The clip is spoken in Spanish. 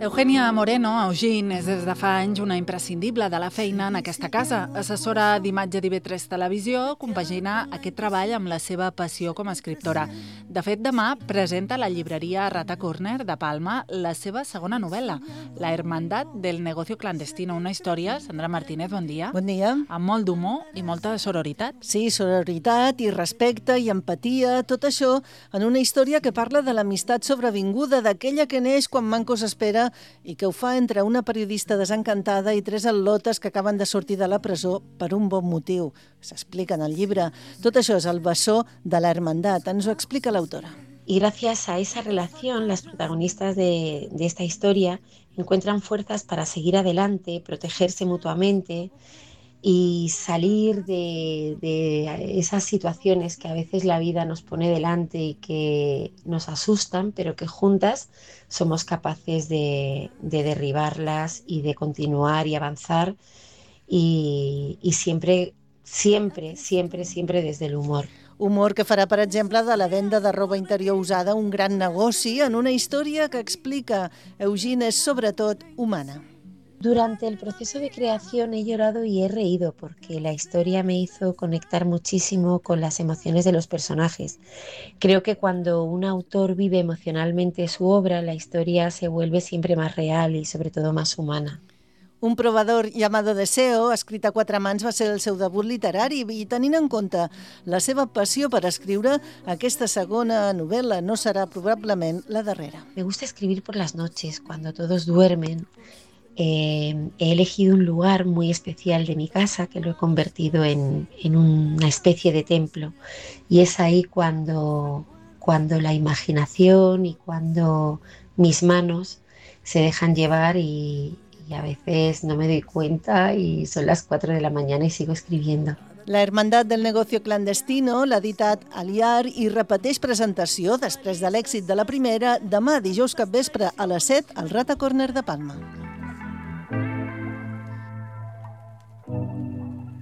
Eugènia Moreno, Eugene, és des de fa anys una imprescindible de la feina en aquesta casa. Assessora d'imatge d'IV3 Televisió, compagina aquest treball amb la seva passió com a escriptora. De fet, demà presenta a la llibreria Rata Corner de Palma la seva segona novel·la, La Hermandad del Negocio Clandestino, una història, Sandra Martínez, bon dia. Bon dia. Amb molt d'humor i molta sororitat. Sí, sororitat i respecte i empatia, tot això en una història que parla de l'amistat sobrevinguda, d'aquella que neix quan manco s'espera i que ho fa entre una periodista desencantada i tres al·lotes que acaben de sortir de la presó per un bon motiu. S'explica en el llibre. Tot això és el bessó de la Hermandad. Ens ho explica l'autora. Y gracias a esa relación, las protagonistas de esta historia encuentran fuerzas para seguir adelante, protegerse mutuamente y salir de esas situaciones que a veces la vida nos pone delante y que nos asustan, pero que juntas somos capaces de derribarlas y de continuar y avanzar y siempre desde el humor. Humor que farà, per exemple, de la venda de roba interior usada un gran negoci en una història que explica Eugene és sobretot humana. Durante el proceso de creación he llorado y he reído porque la historia me hizo conectar muchísimo con las emociones de los personajes. Creo que cuando un autor vive emocionalmente su obra, la historia se vuelve siempre más real y sobre todo más humana. Un provador llamado Deseo, escrit a quatre mans, va ser el seu debut literari i tenint en compte la seva passió per escriure, aquesta segona novel·la no serà probablement la darrera. Me gusta escribir por las noches, cuando todos duermen. He elegido un lugar muy especial de mi casa que lo he convertido en una especie de templo y es ahí cuando la imaginación y cuando mis manos se dejan llevar y a veces no me doy cuenta y son las 4 de la mañana y sigo escribiendo. La Hermandad del Negocio Clandestino l'ha editat Aliar i repeteix presentació després de l'èxit de la primera demà dijous capvespre a les 7 al Rata Corner de Palma.